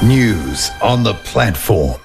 News on the platform.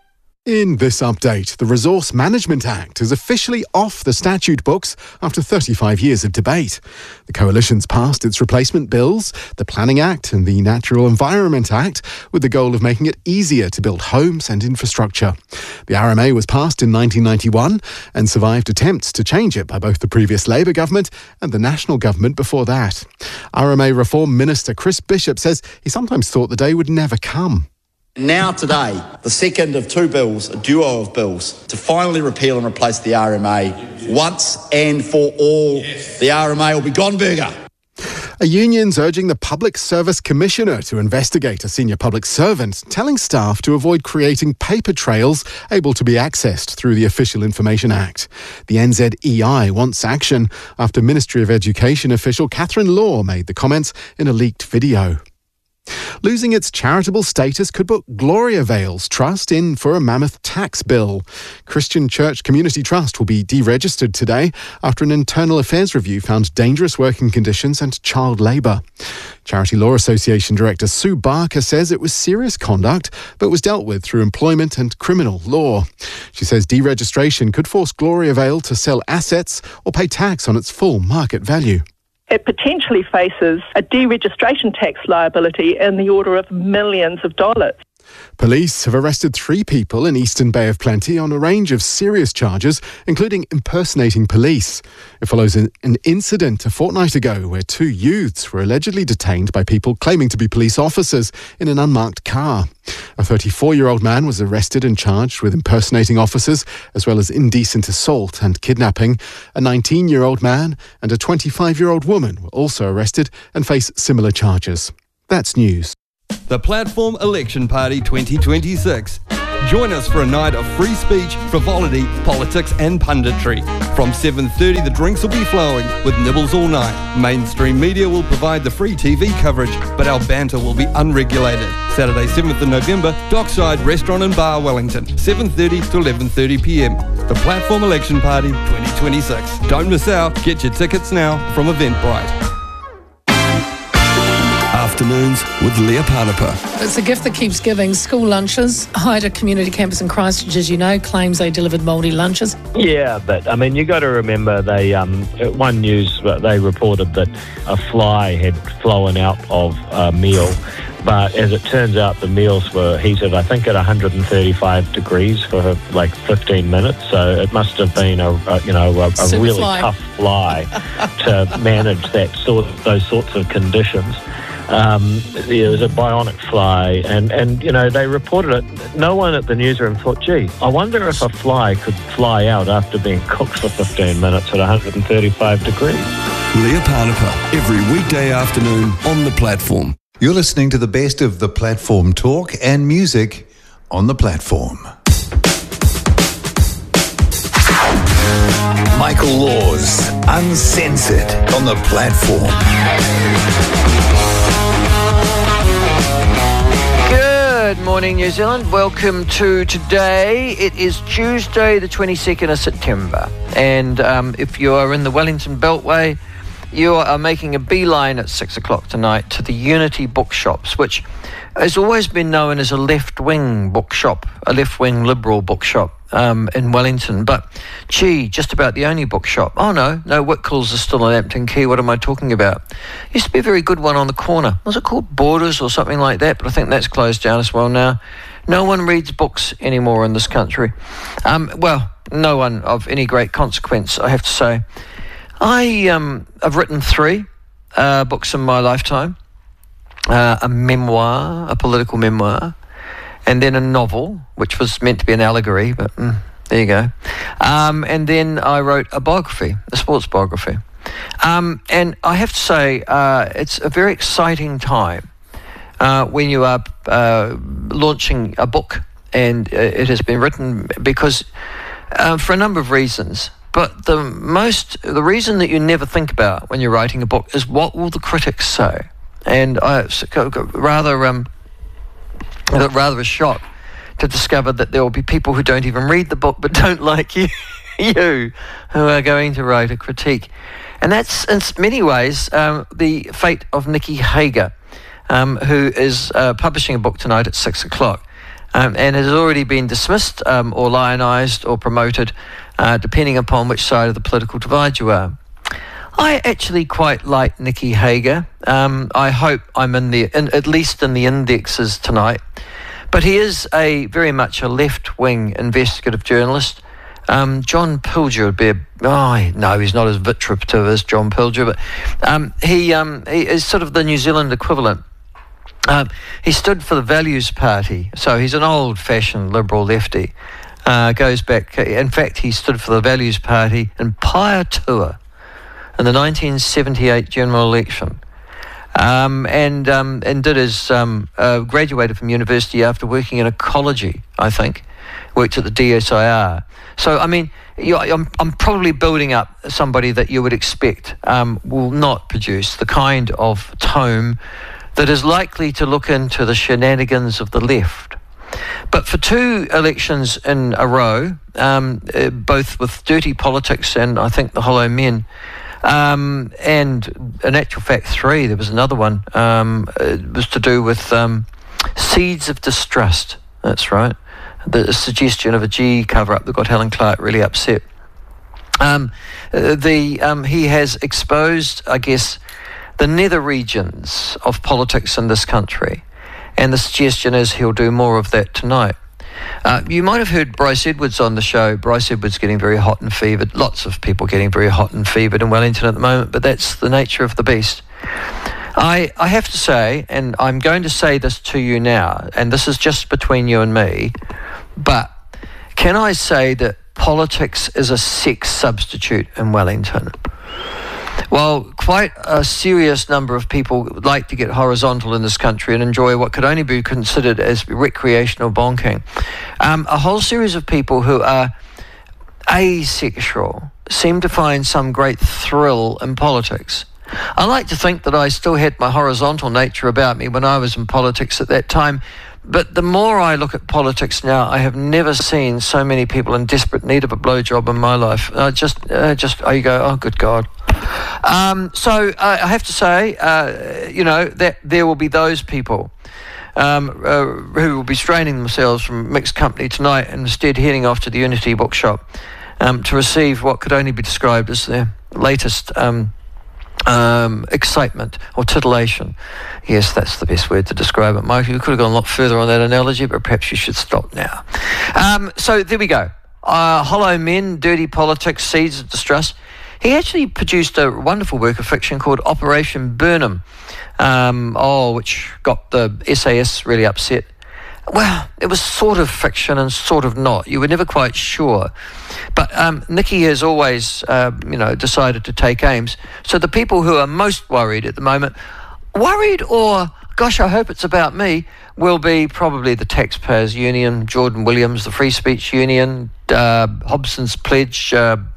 In this update, the Resource Management Act is officially off the statute books after 35 years of debate. The Coalition's passed its replacement bills, the Planning Act and the Natural Environment Act, with the goal of making it easier to build homes and infrastructure. The RMA was passed in 1991 and survived attempts to change it by both the previous Labour government and the National government before that. RMA Reform Minister Chris Bishop says he sometimes thought the day would never come. Now today, the second of two bills, a duo of bills, to finally repeal and replace the RMA once and for all. Yes. The RMA will be gone burger. A union's urging the Public Service Commissioner to investigate a senior public servant, telling staff to avoid creating paper trails able to be accessed through the Official Information Act. The NZEI wants action after Ministry of Education official Catherine Law made the comments in a leaked video. Losing its charitable status could put Gloria Vale's Trust in for a mammoth tax bill. Christian Church Community Trust will be deregistered today after an internal affairs review found dangerous working conditions and child labour. Charity Law Association Director Sue Barker says it was serious conduct but was dealt with through employment and criminal law. She says deregistration could force Gloria Vale to sell assets or pay tax on its full market value. It potentially faces a deregistration tax liability in the order of millions of dollars. Police have arrested 3 people in Eastern Bay of Plenty on a range of serious charges, including impersonating police. It follows an incident a fortnight ago where 2 youths were allegedly detained by people claiming to be police officers in an unmarked car. A 34-year-old man was arrested and charged with impersonating officers, as well as indecent assault and kidnapping. A 19-year-old man and a 25-year-old woman were also arrested and face similar charges. That's news. The Platform Election Party 2026. Join us for a night of free speech, frivolity, politics and punditry. From 7:30 the drinks will be flowing with nibbles all night. Mainstream media will provide the free TV coverage, but our banter will be unregulated. Saturday 7th of November, Dockside Restaurant and Bar, Wellington, 7:30 to 11:30 p.m. The Platform Election Party 2026. Don't miss out. Get your tickets now from Eventbrite. Afternoons with Leah Parnapa. It's a gift that keeps giving. School lunches. Hyder Community Campus in Christchurch, as you know, claims they delivered mouldy lunches. Yeah, but I mean, you got to remember they One News, they reported that a fly had flown out of a meal, but as it turns out, the meals were heated, I think, at 135 degrees for like 15 minutes. So it must have been a really tough fly to manage those sorts of conditions. It was a bionic fly, and they reported it. No one at the newsroom thought, gee, I wonder if a fly could fly out after being cooked for 15 minutes at 135 degrees. Leah Parnapa, every weekday afternoon on The Platform. You're listening to the best of the Platform talk and music on the platform. Michael Laws, Uncensored on the Platform. Good morning, New Zealand. Welcome to today. It is Tuesday, the 22nd of September. And if you are in the Wellington Beltway, you are making a beeline at 6 o'clock tonight to the Unity Bookshops, which has always been known as a left-wing bookshop, a left-wing liberal bookshop in Wellington. But, gee, just about the only bookshop. Oh, no, Whitcoulls is still in Lambton Quay. What am I talking about? Used to be a very good one on the corner. Was it called Borders or something like that? But I think that's closed down as well now. No one reads books anymore in this country. Well, no one of any great consequence, I have to say. I've written 3 books in my lifetime. A memoir, a political memoir, and then a novel, which was meant to be an allegory, but there you go. And then I wrote a biography, a sports biography. And I have to say, it's a very exciting time when you are launching a book, and it has been written because, for a number of reasons, but the reason that you never think about when you're writing a book is what will the critics say. And I got rather a shock to discover that there will be people who don't even read the book but don't like you who are going to write a critique. And that's, in many ways, the fate of Nikki Hager. who is publishing a book tonight at 6 o'clock. And has already been dismissed or lionised or promoted, depending upon which side of the political divide you are. I actually quite like Nicky Hager. I hope I'm at least in the indexes tonight. But he is very much a left-wing investigative journalist. John Pilger would be no, he's not as vituperative as John Pilger, but he is sort of the New Zealand equivalent. He stood for the Values Party, so he's an old-fashioned liberal lefty. Goes back, in fact, he stood for the Values Party in Paeatua in the 1978 general election, and did his graduated from university after working in ecology, I think, worked at the DSIR. So, I mean, I'm probably building up somebody that you would expect will not produce the kind of tome that is likely to look into the shenanigans of the left. But for 2 elections in a row, both with dirty politics and I think the Hollow Men, and in actual fact 3, there was another one, it was to do with Seeds of Distrust. That's right. The suggestion of a G cover-up that got Helen Clark really upset. He has exposed, I guess, the nether regions of politics in this country, and the suggestion is he'll do more of that tonight. You might have heard Bryce Edwards on the show. Bryce Edwards getting very hot and fevered. Lots of people getting very hot and fevered in Wellington at the moment, but that's the nature of the beast. I have to say, and I'm going to say this to you now, and this is just between you and me, but can I say that politics is a sex substitute in Wellington? Well, quite a serious number of people like to get horizontal in this country and enjoy what could only be considered as recreational bonking. A whole series of people who are asexual seem to find some great thrill in politics. I like to think that I still had my horizontal nature about me when I was in politics at that time, but the more I look at politics now, I have never seen so many people in desperate need of a blowjob in my life. You go, oh, good God. So I have to say, that there will be those people who will be straining themselves from mixed company tonight and instead heading off to the Unity bookshop to receive what could only be described as their latest excitement or titillation. Yes, that's the best word to describe it, Mike. You could have gone a lot further on that analogy, but perhaps you should stop now. So there we go. Hollow Men, Dirty Politics, Seeds of Distrust. He actually produced a wonderful work of fiction called Operation Burnham, which got the SAS really upset. Well, it was sort of fiction and sort of not. You were never quite sure. But Nicky has always, decided to take aims. So the people who are most worried at the moment, worried or, gosh, I hope it's about me, will be probably the Taxpayers Union, Jordan Williams, the Free Speech Union, Hobson's Pledge,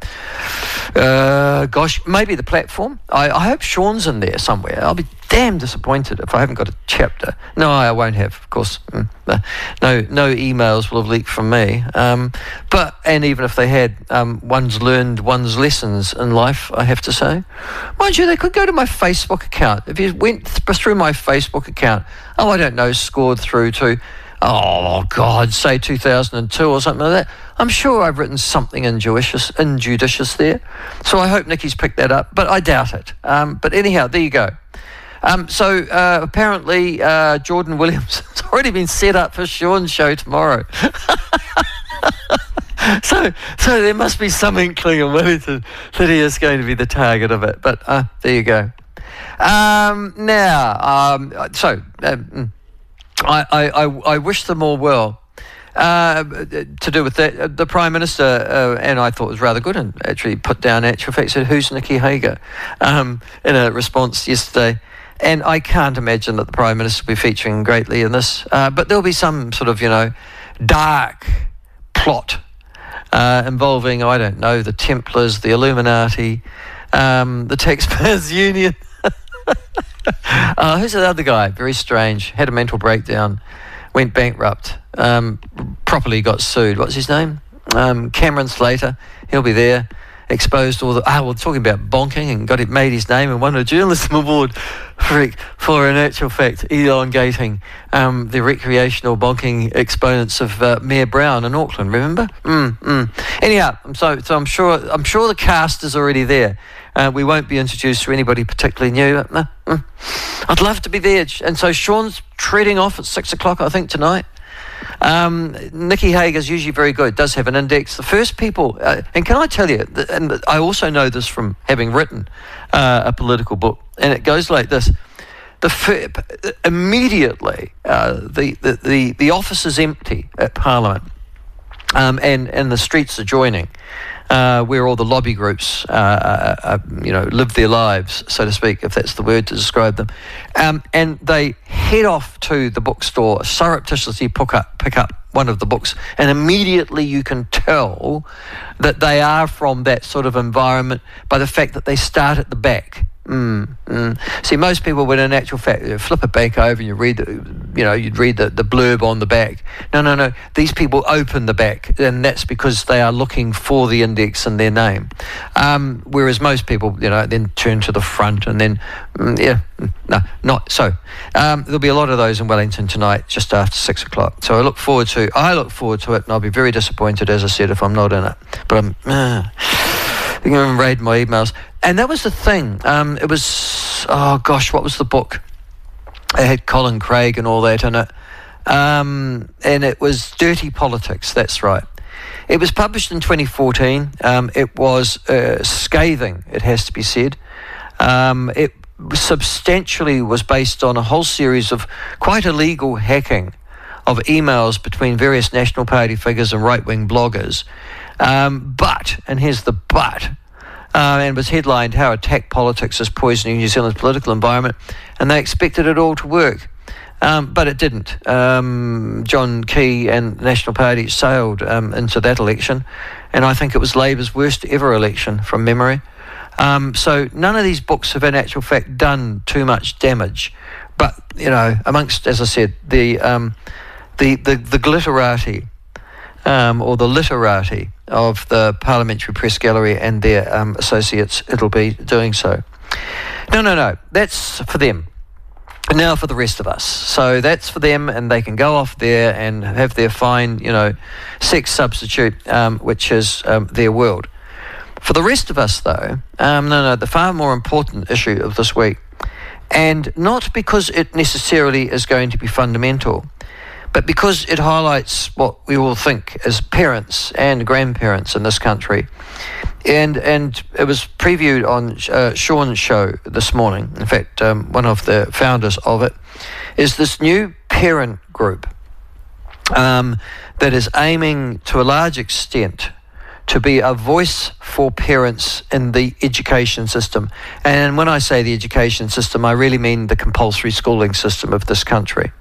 maybe the Platform. I hope Sean's in there somewhere. I'll be damn disappointed if I haven't got a chapter. No, I won't have, of course. No emails will have leaked from me. And even if they had, one's learned one's lessons in life, I have to say. Mind you, they could go to my Facebook account. If you went through my Facebook account, scored through to, say 2002 or something like that, I'm sure I've written something injudicious there. So I hope Nicky's picked that up, but I doubt it. But anyhow, there you go. Apparently Jordan Williams has already been set up for Sean's show tomorrow. So there must be some inkling in Wellington that he is going to be the target of it. But there you go. I wish them all well. To do with that, the Prime Minister, and I thought it was rather good, and actually put down, actual fact, said, who's Nicky Hager? In a response yesterday. And I can't imagine that the Prime Minister will be featuring greatly in this. But there'll be some sort of, dark plot involving, the Templars, the Illuminati, the Taxpayers Union. Who's the other guy? Very strange. Had a mental breakdown. Went bankrupt. Properly got sued. What's his name? Cameron Slater. He'll be there. Exposed all the... talking about bonking and made his name and won a journalism award for in actual fact elongating the recreational bonking exponents of Mayor Brown in Auckland. Remember? Anyhow, so I'm sure the cast is already there. We won't be introduced to anybody particularly new. I'd love to be there. And so Sean's treading off at 6 o'clock, I think, tonight. Nikki Hager's usually very good, does have an index. The first people, and can I tell you, and I also know this from having written a political book, and it goes like this. Immediately, the office is empty at Parliament, and the streets adjoining, where all the lobby groups, live their lives, so to speak, if that's the word to describe them, and they head off to the bookstore, surreptitiously pick up one of the books, and immediately you can tell that they are from that sort of environment by the fact that they start at the back. See, most people would, in actual fact, flip it back over and you read, you'd read the blurb on the back. No. These people open the back, and that's because they are looking for the index in their name. Whereas most people, then turn to the front, and then, not so. There'll be a lot of those in Wellington tonight, just after 6 o'clock. So I look forward to it, and I'll be very disappointed, as I said, if I'm not in it. But I'm going to raid my emails. And that was the thing. It was, what was the book? It had Colin Craig and all that in it. And it was Dirty Politics, that's right. It was published in 2014. It was scathing, it has to be said. It substantially was based on a whole series of quite illegal hacking of emails between various National Party figures and right-wing bloggers. But, and here's the but, and was headlined, How Attack Politics is Poisoning New Zealand's Political Environment, and they expected it all to work. But it didn't. John Key and the National Party sailed into that election, and I think it was Labour's worst ever election from memory. So none of these books have in actual fact done too much damage. But, amongst, as I said, the glitterati, or the literati of the Parliamentary Press Gallery and their associates, it'll be doing so. No, that's for them. Now for the rest of us. So that's for them, and they can go off there and have their fine, sex substitute, which is their world. For the rest of us, though, the far more important issue of this week, and not because it necessarily is going to be fundamental, but because it highlights what we all think as parents and grandparents in this country. And it was previewed on Sean's show this morning. In fact, one of the founders of it is this new parent group that is aiming to a large extent to be a voice for parents in the education system. And when I say the education system, I really mean the compulsory schooling system of this country.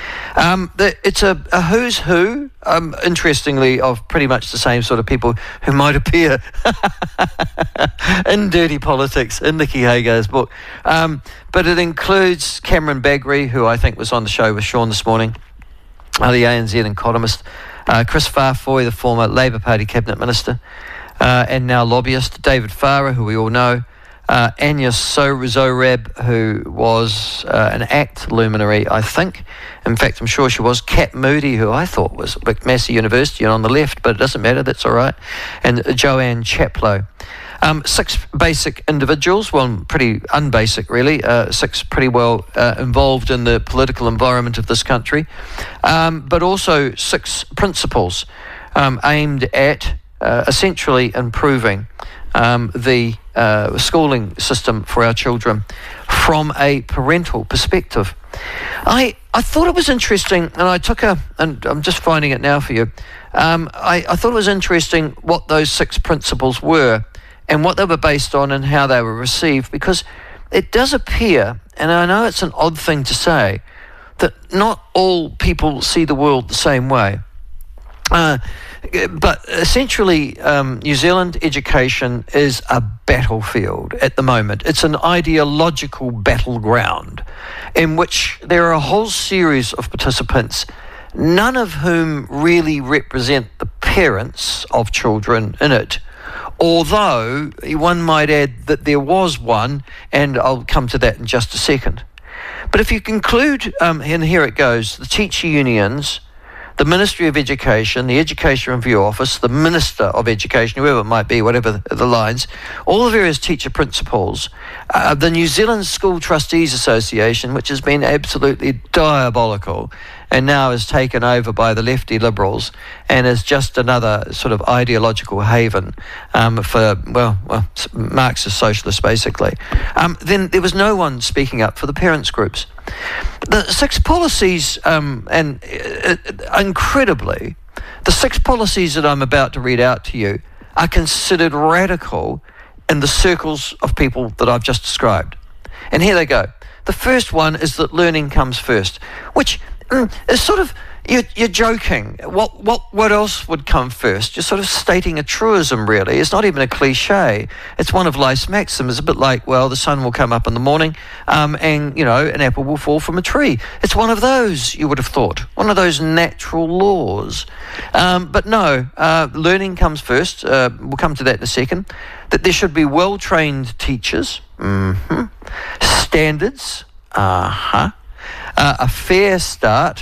It's a who's who, interestingly, of pretty much the same sort of people who might appear in Dirty Politics in Nikki Hager's book. But it includes Cameron Bagri, who I think was on the show with Sean this morning, the ANZ economist, Chris Farfoy, the former Labour Party Cabinet Minister, and now lobbyist, David Farah, who we all know, Anya Zorab, who was an ACT luminary, I think. In fact, I'm sure she was. Kat Moody, who I thought was at McMaster University and on the left, but it doesn't matter, that's all right. And Joanne Chaplow. 6 basic individuals, well, pretty unbasic really, 6 pretty well involved in the political environment of this country, but also 6 principles aimed at essentially improving the schooling system for our children from a parental perspective. I thought it was interesting, and and I'm just finding it now for you, I thought it was interesting what those 6 principles were and what they were based on and how they were received, because it does appear, and I know it's an odd thing to say, that not all people see the world the same way. But essentially, New Zealand education is a battlefield at the moment. It's an ideological battleground in which there are a whole series of participants, none of whom really represent the parents of children in it. Although one might add that there was one, and I'll come to that in just a second. But if you conclude, and here it goes, the teacher unions, the Ministry of Education, the Education Review Office, the Minister of Education, whoever it might be, whatever the lines, all the various teacher principals, the New Zealand School Trustees Association, which has been absolutely diabolical and now is taken over by the lefty liberals and is just another sort of ideological haven for, Marxist socialists, basically. Then there was no one speaking up for the parents' groups. The 6 policies, incredibly, the 6 policies that I'm about to read out to you are considered radical in the circles of people that I've just described. And here they go. The first one is that learning comes first, which is sort of, you're joking. What else would come first? You're sort of stating a truism, really. It's not even a cliche. It's one of life's maxims. It's a bit like, well, the sun will come up in the morning and, an apple will fall from a tree. It's one of those, you would have thought, one of those natural laws. But no, learning comes first. We'll come to that in a second. That there should be well-trained teachers. Standards. A fair start.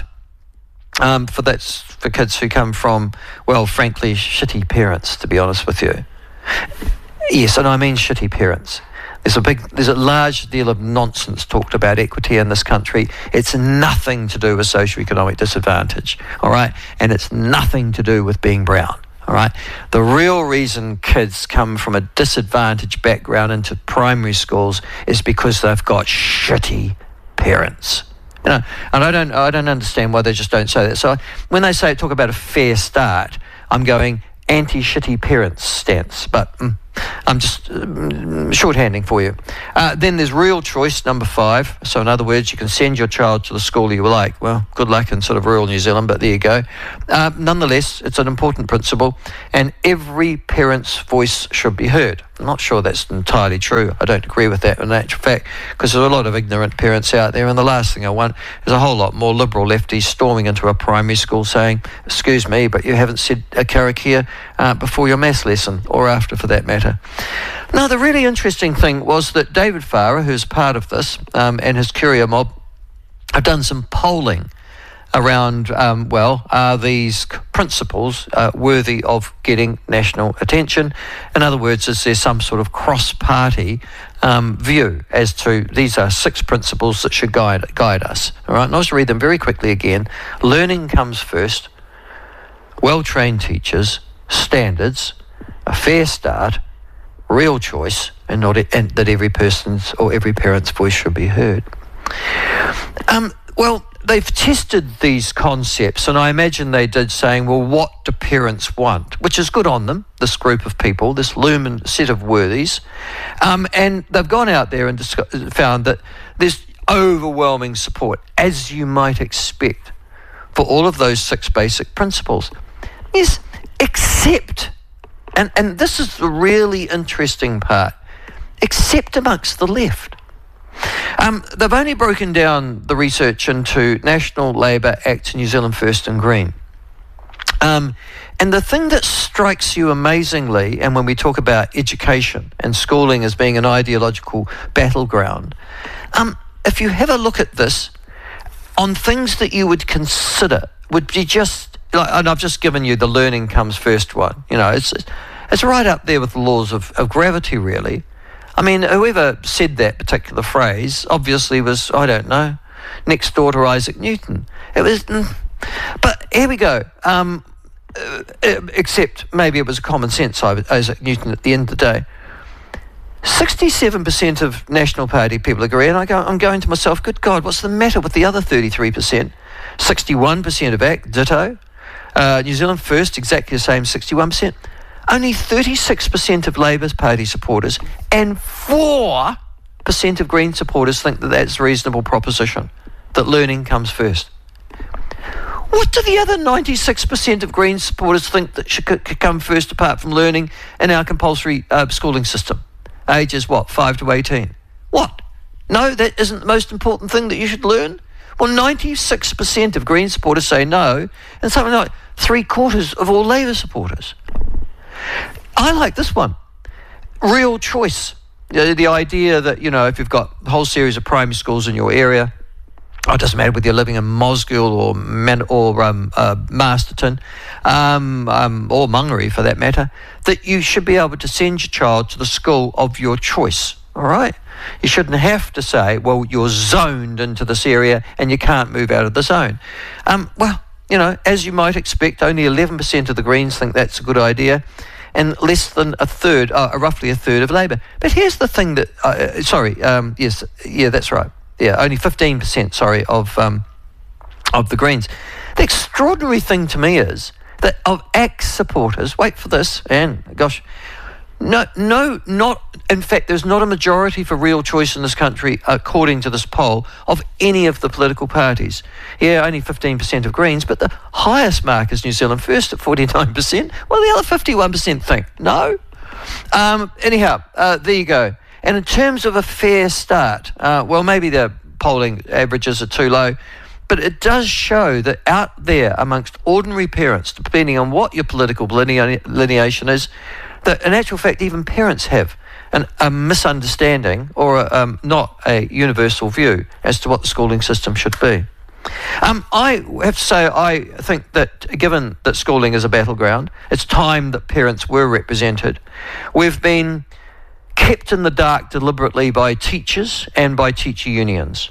For kids who come from, well, frankly, shitty parents, to be honest with you. Yes, and I mean shitty parents. There's a large deal of nonsense talked about equity in this country. It's nothing to do with socioeconomic disadvantage, all right? And it's nothing to do with being brown, all right? The real reason kids come from a disadvantaged background into primary schools is because they've got shitty parents. And I don't understand why they just don't say that. So when they talk about a fair start, I'm going anti-shitty parents stance. But I'm just shorthanding for you. Then there's real choice, number 5. So in other words, you can send your child to the school you like. Well, good luck in sort of rural New Zealand, but there you go. Nonetheless, it's an important principle, and every parent's voice should be heard. I'm not sure that's entirely true. I don't agree with that in actual fact, because there's a lot of ignorant parents out there, and the last thing I want is a whole lot more liberal lefties storming into a primary school saying, excuse me, but you haven't said a karakia before your maths lesson, or after for that matter. Now, the really interesting thing was that David Farrar, who's part of this, and his Curia mob, have done some polling around, are these principles worthy of getting national attention? In other words, is there some sort of cross-party view as to these are 6 principles that should guide us? All right, and I'll just read them very quickly again. Learning comes first, well-trained teachers, standards, a fair start, real choice, and that every person's or every parent's voice should be heard. They've tested these concepts, and I imagine they did, saying, well, what do parents want? Which is good on them, this group of people, this lumen set of worthies. And they've gone out there and found that there's overwhelming support, as you might expect, for all of those 6 basic principles. Yes, except, and this is the really interesting part, except amongst the left. They've only broken down the research into National Labour, ACT, New Zealand First and Green. And the thing that strikes you amazingly, and when we talk about education and schooling as being an ideological battleground, if you have a look at this, on things that you would consider would be just, and I've just given you the learning comes first one, it's right up there with the laws of gravity, really. I mean, whoever said that particular phrase obviously was, I don't know, next door to Isaac Newton. It was, but here we go. Except maybe it was common sense Isaac Newton at the end of the day. 67% of National Party people agree, and I'm going to myself, good God, what's the matter with the other 33%? 61% of ACT, ditto. New Zealand First, exactly the same, 61%. Only 36% of Labour Party supporters and 4% of Green supporters think that that's a reasonable proposition, that learning comes first. What do the other 96% of Green supporters think that could come first apart from learning in our compulsory schooling system? Ages, 5 to 18? What? No, that isn't the most important thing that you should learn? Well, 96% of Green supporters say no, and something like 3/4 of all Labour supporters. I like this one. Real choice. The idea that, if you've got a whole series of primary schools in your area, it doesn't matter whether you're living in Mosgiel or Masterton, or Mangere for that matter, that you should be able to send your child to the school of your choice, all right? You shouldn't have to say, well, you're zoned into this area and you can't move out of the zone. Well, you know, as you might expect, only 11% of the Greens think that's a good idea, and less than a third, roughly a third of Labour. But here's the thing that, that's right. Yeah, only 15%, of the Greens. The extraordinary thing to me is that of ACT supporters, wait for this, and gosh, in fact, there's not a majority for real choice in this country, according to this poll, of any of the political parties. Yeah, only 15% of Greens, but the highest mark is New Zealand First at 49%. Well, the other 51% think no. Anyhow, there you go. And in terms of a fair start, well, maybe the polling averages are too low, but it does show that out there amongst ordinary parents, depending on what your political lineation is, that in actual fact even parents have a misunderstanding or not a universal view as to what the schooling system should be. I have to say, I think that given that schooling is a battleground, it's time that parents were represented. We've been kept in the dark deliberately by teachers and by teacher unions.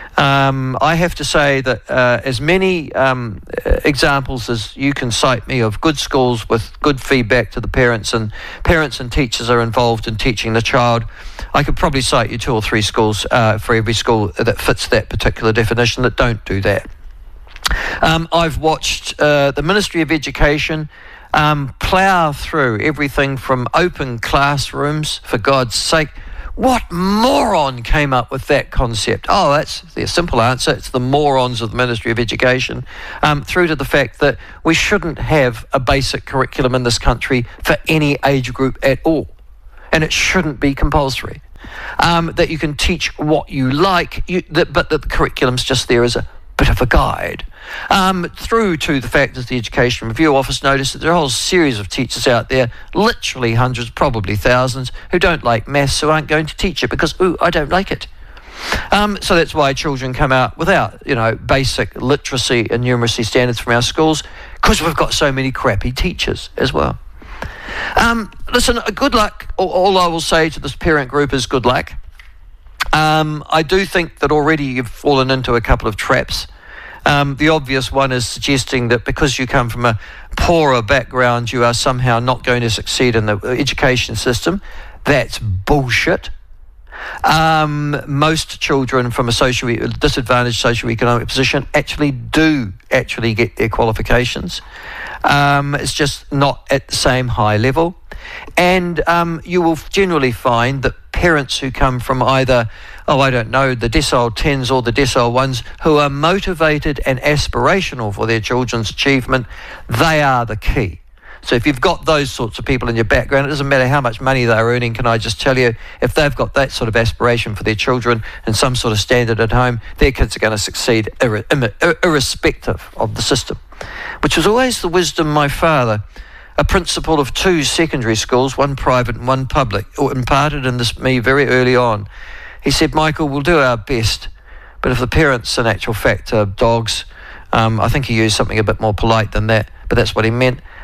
I have to say that as many examples as you can cite me of good schools with good feedback to the parents and teachers are involved in teaching the child, I could probably cite you 2 or 3 schools for every school that fits that particular definition that don't do that. I've watched the Ministry of Education plough through everything from open classrooms, for God's sake. What moron came up with that concept? Oh, that's the simple answer. It's the morons of the Ministry of Education, through to the fact that we shouldn't have a basic curriculum in this country for any age group at all. And it shouldn't be compulsory. That you can teach what you like, but that the curriculum's just there as a bit of a guide. Through to the fact that the Education Review Office noticed that there are a whole series of teachers out there, literally hundreds, probably thousands, who don't like maths, who aren't going to teach it because, I don't like it. So that's why children come out without, basic literacy and numeracy standards from our schools, because we've got so many crappy teachers as well. Listen, good luck. All I will say to this parent group is good luck. I do think that already you've fallen into a couple of traps. The obvious one is suggesting that because you come from a poorer background, you are somehow not going to succeed in the education system. That's bullshit. Most children from a disadvantaged socioeconomic position actually get their qualifications. It's just not at the same high level. And you will generally find that parents who come from either, the decile 10s or the decile 1s, who are motivated and aspirational for their children's achievement, they are the key. So if you've got those sorts of people in your background, it doesn't matter how much money they're earning, can I just tell you, if they've got that sort of aspiration for their children and some sort of standard at home, their kids are going to succeed irrespective of the system. Which was always the wisdom my father, a principal of 2 secondary schools, one private and one public, imparted in me very early on. He said, Michael, we'll do our best, but if the parents in actual fact are dogs, I think he used something a bit more polite than that, but that's what he meant.